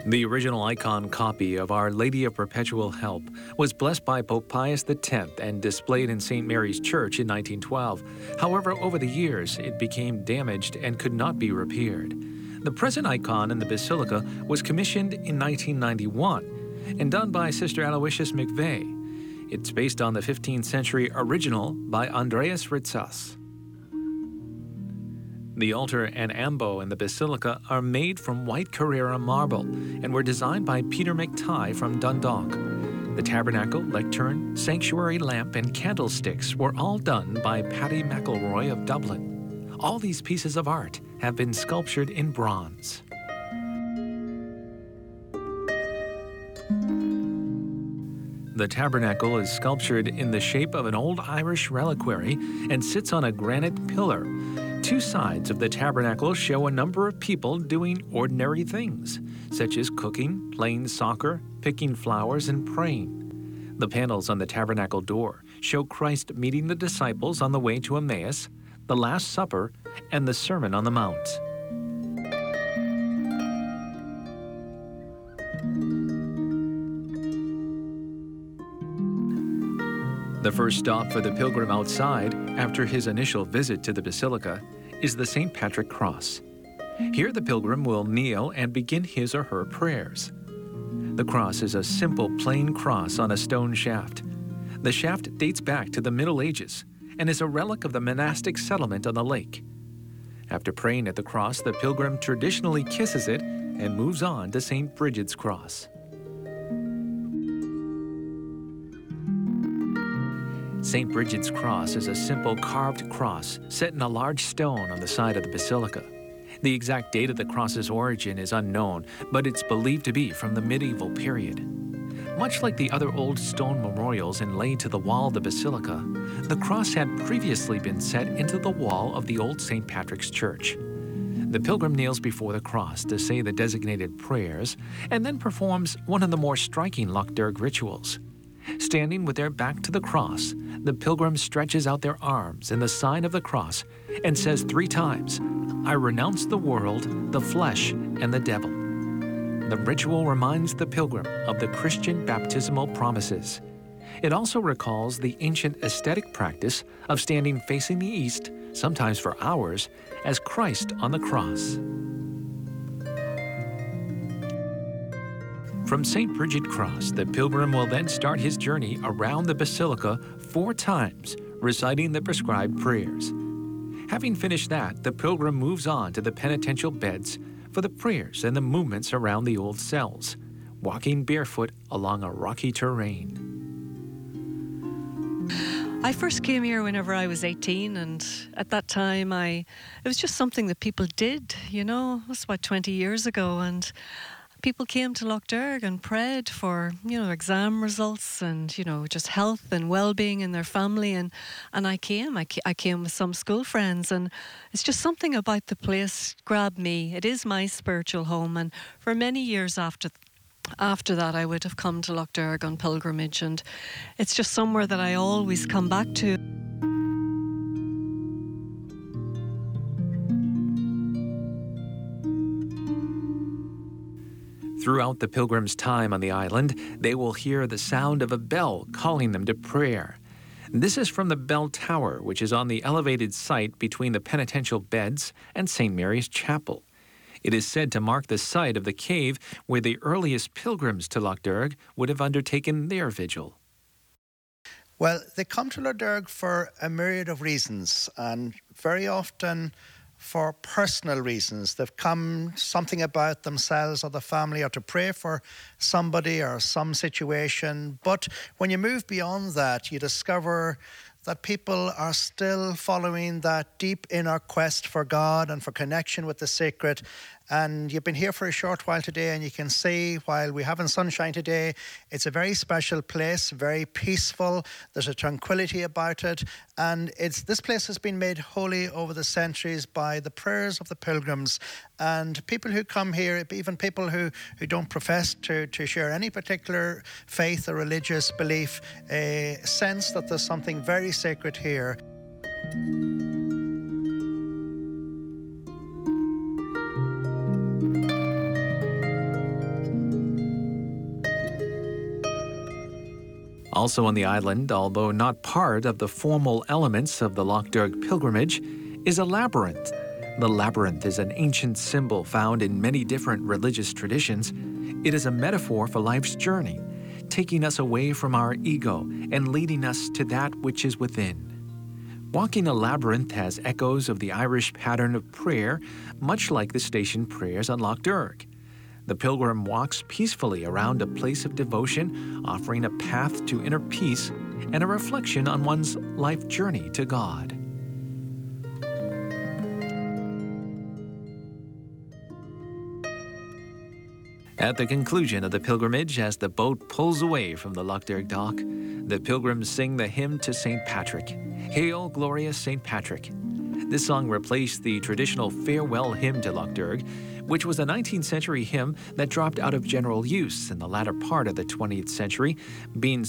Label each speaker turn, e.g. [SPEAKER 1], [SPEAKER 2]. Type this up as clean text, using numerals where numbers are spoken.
[SPEAKER 1] The original icon copy of Our Lady of Perpetual Help was blessed by Pope Pius X and displayed in St. Mary's Church in 1912. However, over the years, it became damaged and could not be repaired. The present icon in the basilica was commissioned in 1991 and done by Sister Aloysius McVeigh. It's based on the 15th century original by Andreas Ritzas. The altar and ambo in the basilica are made from white Carrara marble and were designed by Peter McTighe from Dundalk. The tabernacle, lectern, sanctuary lamp, and candlesticks were all done by Paddy McElroy of Dublin. All these pieces of art have been sculptured in bronze. The tabernacle is sculptured in the shape of an old Irish reliquary and sits on a granite pillar. Two sides of the tabernacle show a number of people doing ordinary things, such as cooking, playing soccer, picking flowers, and praying. The panels on the tabernacle door show Christ meeting the disciples on the way to Emmaus, the Last Supper, and the Sermon on the Mount. The first stop for the pilgrim outside, after his initial visit to the basilica, is the St. Patrick Cross. Here the pilgrim will kneel and begin his or her prayers. The cross is a simple plain cross on a stone shaft. The shaft dates back to the Middle Ages and is a relic of the monastic settlement on the lake. After praying at the cross, the pilgrim traditionally kisses it and moves on to St. Bridget's Cross. St. Bridget's Cross is a simple carved cross set in a large stone on the side of the basilica. The exact date of the cross's origin is unknown, but it's believed to be from the medieval period. Much like the other old stone memorials inlaid to the wall of the basilica, the cross had previously been set into the wall of the old St. Patrick's Church. The pilgrim kneels before the cross to say the designated prayers and then performs one of the more striking Loch Derg rituals. Standing with their back to the cross, the pilgrim stretches out their arms in the sign of the cross and says 3 times, "I renounce the world, the flesh, and the devil." The ritual reminds the pilgrim of the Christian baptismal promises. It also recalls the ancient ascetic practice of standing facing the east, sometimes for hours, as Christ on the cross. From St. Bridget Cross, the pilgrim will then start his journey around the basilica 4 times, reciting the prescribed prayers. Having finished that, the pilgrim moves on to the penitential beds for the prayers and the movements around the old cells, walking barefoot along a rocky terrain.
[SPEAKER 2] I first came here whenever I was 18, and at that time it was just something that people did, it was about 20 years ago, and people came to Loch Derg and prayed for, exam results and, just health and well-being in their family. And I came with some school friends, and it's just something about the place grabbed me. It is my spiritual home, and for many years after that, I would have come to Loch Derg on pilgrimage, and it's just somewhere that I always come back to.
[SPEAKER 1] Throughout the pilgrim's time on the island, they will hear the sound of a bell calling them to prayer. This is from the bell tower, which is on the elevated site between the penitential beds and St. Mary's Chapel. It is said to mark the site of the cave where the earliest pilgrims to Loch Derg would have undertaken their vigil.
[SPEAKER 3] Well, they come to Loch Derg for a myriad of reasons, and very often for personal reasons. They've come something about themselves or the family, or to pray for somebody or some situation. But when you move beyond that, you discover that people are still following that deep inner quest for God and for connection with the sacred. And you've been here for a short while today, and you can see, while we have in sunshine today, it's a very special place, very peaceful. There's a tranquility about it. And this place has been made holy over the centuries by the prayers of the pilgrims. And people who come here, even people who don't profess to share any particular faith or religious belief, sense that there's something very sacred here.
[SPEAKER 1] Also on the island, although not part of the formal elements of the Lough Derg pilgrimage, is a labyrinth. The labyrinth is an ancient symbol found in many different religious traditions. It is a metaphor for life's journey, taking us away from our ego and leading us to that which is within. Walking a labyrinth has echoes of the Irish pattern of prayer, much like the station prayers on Lough Derg. The pilgrim walks peacefully around a place of devotion, offering a path to inner peace and a reflection on one's life journey to God. At the conclusion of the pilgrimage, as the boat pulls away from the Lough Derg dock, the pilgrims sing the hymn to St. Patrick, Hail, Glorious St. Patrick. This song replaced the traditional farewell hymn to Lough Derg, which was a 19th century hymn that dropped out of general use in the latter part of the 20th century, being